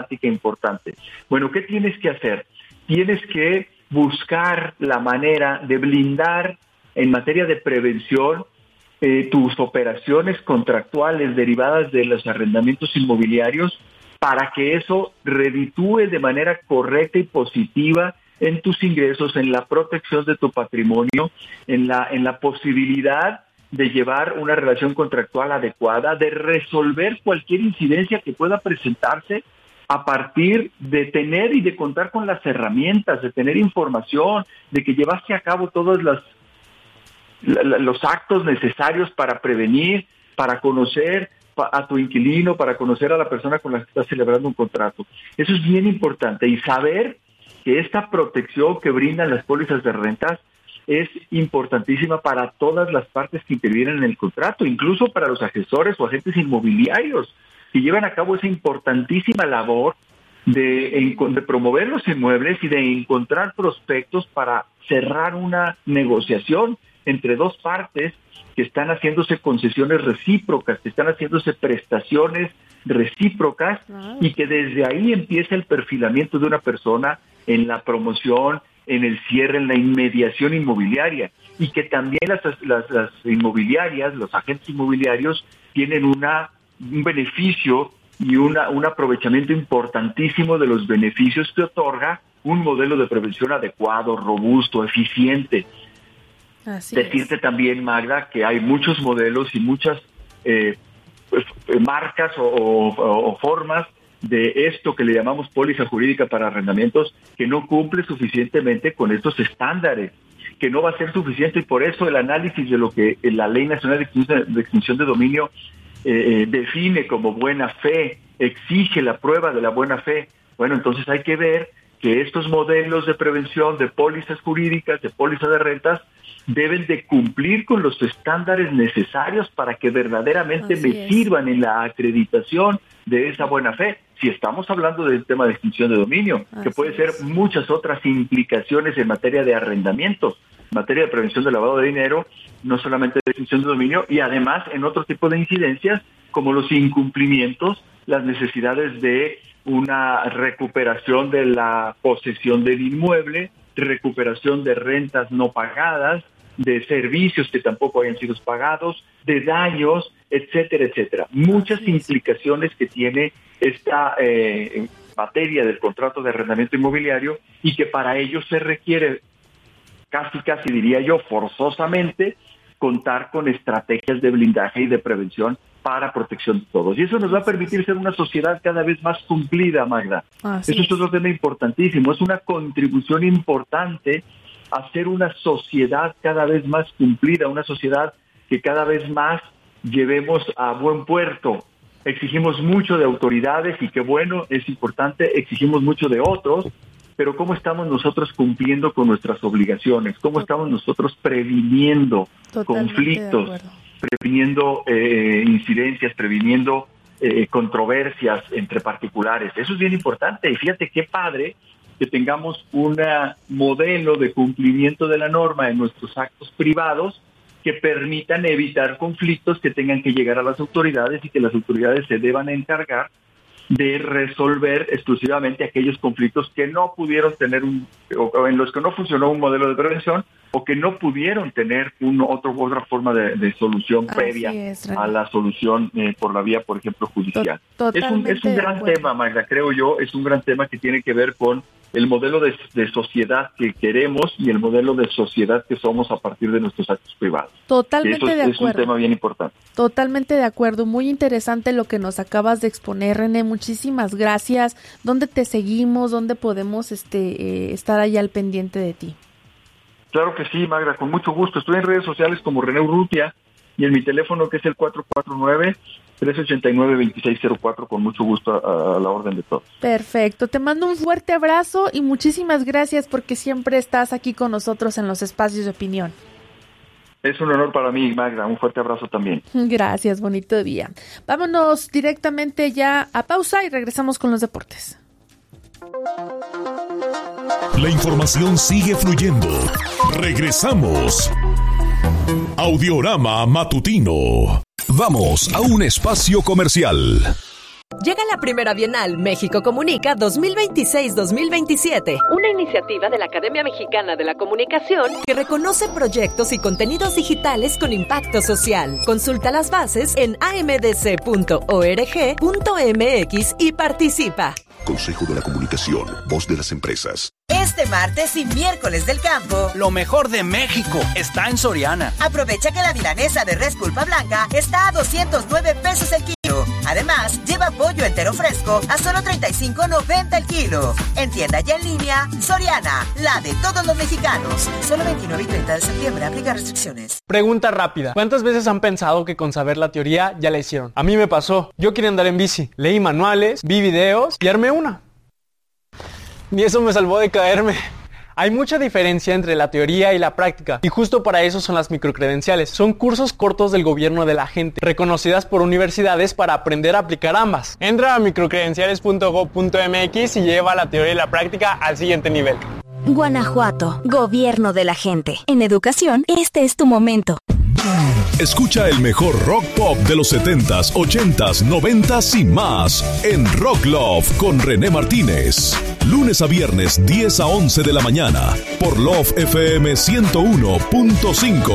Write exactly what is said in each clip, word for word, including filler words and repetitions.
problemática importante. Bueno, ¿qué tienes que hacer? Tienes que buscar la manera de blindar en materia de prevención eh, tus operaciones contractuales derivadas de los arrendamientos inmobiliarios para que eso reditúe de manera correcta y positiva en tus ingresos, en la protección de tu patrimonio, en la, en la posibilidad de llevar una relación contractual adecuada, de resolver cualquier incidencia que pueda presentarse a partir de tener y de contar con las herramientas, de tener información, de que llevaste a cabo todos los, los actos necesarios para prevenir, para conocer a tu inquilino, para conocer a la persona con la que estás celebrando un contrato. Eso es bien importante, y saber que esta protección que brindan las pólizas de rentas es importantísima para todas las partes que intervienen en el contrato, incluso para los asesores o agentes inmobiliarios que llevan a cabo esa importantísima labor de, de promover los inmuebles y de encontrar prospectos para cerrar una negociación entre dos partes que están haciéndose concesiones recíprocas, que están haciéndose prestaciones recíprocas, y que desde ahí empieza el perfilamiento de una persona en la promoción, en el cierre, en la inmediación inmobiliaria, y que también las, las, las inmobiliarias, los agentes inmobiliarios tienen una, un beneficio y una, un aprovechamiento importantísimo de los beneficios que otorga un modelo de prevención adecuado, robusto, eficiente. Así Decirte es. También, Magda, que hay muchos modelos y muchas eh, pues, marcas o, o, o formas de esto que le llamamos póliza jurídica para arrendamientos que no cumple suficientemente con estos estándares, que no va a ser suficiente, y por eso el análisis de lo que la Ley Nacional de Extinción de, Extinción de Dominio eh, define como buena fe, exige la prueba de la buena fe. Bueno, entonces hay que ver que estos modelos de prevención de pólizas jurídicas, de pólizas de rentas, deben de cumplir con los estándares necesarios para que verdaderamente Así me es. sirvan en la acreditación de esa buena fe. Si estamos hablando del tema de extinción de dominio, Así que puede ser muchas otras implicaciones en materia de arrendamientos, en materia de prevención del lavado de dinero, no solamente de extinción de dominio, y además en otro tipo de incidencias como los incumplimientos, las necesidades de una recuperación de la posesión del inmueble, recuperación de rentas no pagadas, de servicios que tampoco hayan sido pagados, de daños, etcétera, etcétera. Muchas implicaciones que tiene esta eh, materia del contrato de arrendamiento inmobiliario, y que para ello se requiere, casi casi diría yo, forzosamente, contar con estrategias de blindaje y de prevención para protección de todos. Y eso nos va a permitir ser una sociedad cada vez más cumplida, Magda. Así eso es otro tema importantísimo. Es una contribución importante a ser una sociedad cada vez más cumplida, una sociedad que cada vez más llevemos a buen puerto. Exigimos mucho de autoridades, y qué bueno, es importante, exigimos mucho de otros, pero ¿cómo estamos nosotros cumpliendo con nuestras obligaciones? ¿Cómo estamos nosotros previniendo Totalmente conflictos, previniendo eh, incidencias, previniendo eh, controversias entre particulares? Eso es bien importante, y fíjate qué padre que tengamos un modelo de cumplimiento de la norma en nuestros actos privados que permitan evitar conflictos que tengan que llegar a las autoridades, y que las autoridades se deban encargar de resolver exclusivamente aquellos conflictos que no pudieron tener un, o en los que no funcionó un modelo de prevención, o que no pudieron tener un otro otra forma de, de solución Así previa es, a la solución eh, por la vía, por ejemplo, judicial. Es un, es un gran tema, Magda, creo yo, es un gran tema que tiene que ver con el modelo de, de sociedad que queremos y el modelo de sociedad que somos a partir de nuestros actos privados. Totalmente es, de acuerdo. Es un tema bien importante. Totalmente de acuerdo. Muy interesante lo que nos acabas de exponer, René. Muchísimas gracias. ¿Dónde te seguimos? ¿Dónde podemos este eh, estar ahí al pendiente de ti? Claro que sí, Magda, con mucho gusto. Estoy en redes sociales como René Urrutia, y en mi teléfono, que es el cuatro cuatro nueve, tres ocho nueve, dos seis cero cuatro, con mucho gusto a, a la orden de todos. Perfecto, te mando un fuerte abrazo y muchísimas gracias porque siempre estás aquí con nosotros en los espacios de opinión. Es un honor para mí, Magda, un fuerte abrazo también. Gracias, bonito día. Vámonos directamente ya a pausa y regresamos con los deportes. La información sigue fluyendo. Regresamos. Audiorama Matutino. Vamos a un espacio comercial. Llega la primera Bienal México Comunica dos mil veintiséis dos mil veintisiete, una iniciativa de la Academia Mexicana de la Comunicación que reconoce proyectos y contenidos digitales con impacto social. Consulta las bases en a m d c punto org punto m x y participa. Consejo de la Comunicación, voz de las empresas. Este martes y miércoles del campo, lo mejor de México está en Soriana. Aprovecha que la milanesa de res pulpa blanca está a doscientos nueve pesos el kilo. Además, lleva pollo entero fresco a solo treinta y cinco noventa el kilo. En tienda y en línea, Soriana, la de todos los mexicanos. Solo veintinueve y treinta de septiembre, aplica restricciones. Pregunta rápida. ¿Cuántas veces han pensado que con saber la teoría ya la hicieron? A mí me pasó. Yo quería andar en bici. Leí manuales, vi videos y armé una. Ni eso me salvó de caerme. Hay mucha diferencia entre la teoría y la práctica, y justo para eso son las microcredenciales. Son cursos cortos del gobierno de la gente, reconocidas por universidades para aprender a aplicar ambas. Entra a microcredenciales punto gob punto m x y lleva la teoría y la práctica al siguiente nivel. Guanajuato, gobierno de la gente. En educación, este es tu momento. Escucha el mejor rock pop de los setentas, ochentas, noventas y más en Rock Love con René Martínez. Lunes a viernes, diez a once de la mañana por Love F M ciento uno punto cinco.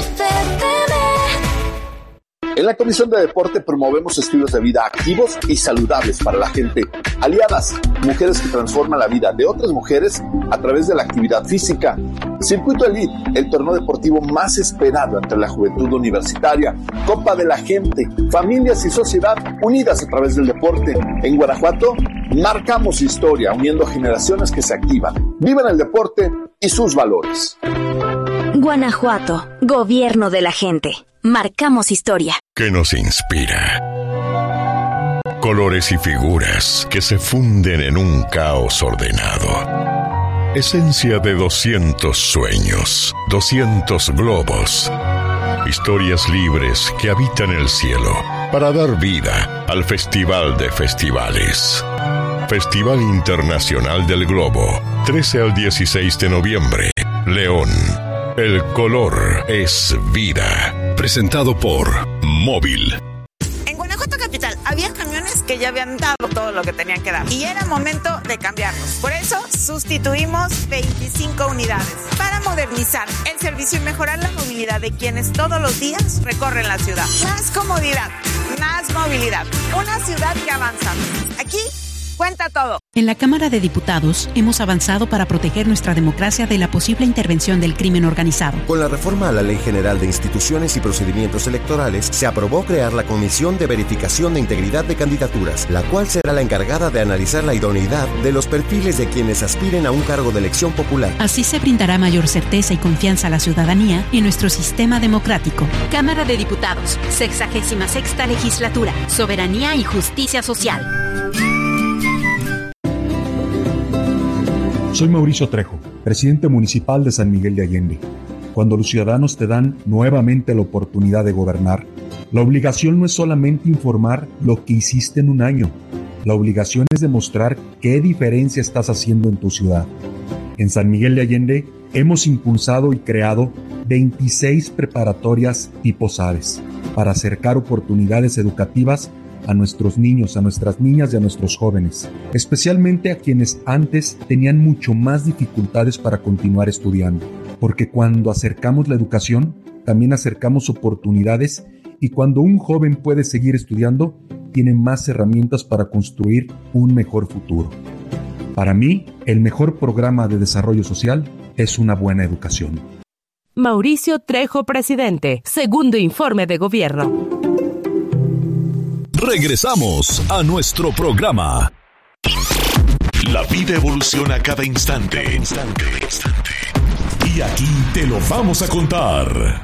En la Comisión de Deporte promovemos estilos de vida activos y saludables para la gente. Aliadas, mujeres que transforman la vida de otras mujeres a través de la actividad física. Circuito Elite, el torneo deportivo más esperado entre la juventud universitaria. Copa de la Gente, familias y sociedad unidas a través del deporte. En Guanajuato, marcamos historia uniendo generaciones que se activan, viven el deporte y sus valores. Guanajuato, gobierno de la gente. Marcamos historia. ¿Qué nos inspira? Colores y figuras que se funden en un caos ordenado. Esencia de doscientos sueños, doscientos globos. Historias libres que habitan el cielo para dar vida al Festival de Festivales. Festival Internacional del Globo, trece al dieciséis de noviembre, León. El color es vida. Presentado por Móvil. En Guanajuato capital había camiones que ya habían dado todo lo que tenían que dar y era momento de cambiarlos. Por eso sustituimos veinticinco unidades para modernizar el servicio y mejorar la movilidad de quienes todos los días recorren la ciudad. Más comodidad, más movilidad. Una ciudad que avanza. Aquí cuenta todo. En la Cámara de Diputados hemos avanzado para proteger nuestra democracia de la posible intervención del crimen organizado. Con la reforma a la Ley General de Instituciones y Procedimientos Electorales, se aprobó crear la Comisión de Verificación de Integridad de Candidaturas, la cual será la encargada de analizar la idoneidad de los perfiles de quienes aspiren a un cargo de elección popular. Así se brindará mayor certeza y confianza a la ciudadanía en nuestro sistema democrático. Cámara de Diputados, sexagésima sexta legislatura, soberanía y justicia social. Soy Mauricio Trejo, presidente municipal de San Miguel de Allende. Cuando los ciudadanos te dan nuevamente la oportunidad de gobernar, la obligación no es solamente informar lo que hiciste en un año. La obligación es demostrar qué diferencia estás haciendo en tu ciudad. En San Miguel de Allende hemos impulsado y creado veintiséis preparatorias tipo SADES para acercar oportunidades educativas a nuestros niños, a nuestras niñas y a nuestros jóvenes, especialmente a quienes antes tenían mucho más dificultades para continuar estudiando, porque cuando acercamos la educación, también acercamos oportunidades y cuando un joven puede seguir estudiando, tiene más herramientas para construir un mejor futuro. Para mí, el mejor programa de desarrollo social es una buena educación. Mauricio Trejo, presidente. Segundo informe de gobierno. Regresamos a nuestro programa. La vida evoluciona cada instante. instante, instante. Y aquí te lo vamos a contar.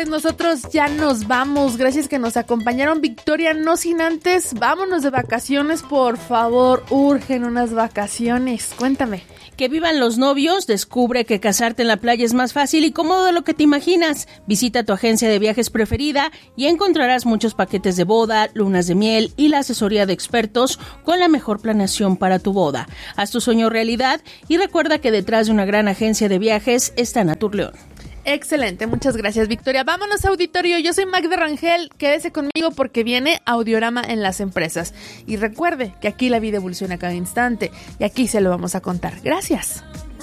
pues nosotros ya nos vamos. Gracias que nos acompañaron, Victoria. No sin antes, vámonos de vacaciones, por favor. Urgen unas vacaciones. Cuéntame. Que vivan los novios, descubre que casarte en la playa es más fácil y cómodo de lo que te imaginas. Visita tu agencia de viajes preferida y encontrarás muchos paquetes de boda, lunas de miel y la asesoría de expertos con la mejor planeación para tu boda. Haz tu sueño realidad y recuerda que detrás de una gran agencia de viajes está Naturleón. Excelente, muchas gracias, Victoria. Vámonos, auditorio. Yo soy Magda Rangel. Quédese conmigo porque viene Audiorama en las empresas. Y recuerde que aquí la vida evoluciona cada instante y aquí se lo vamos a contar. Gracias.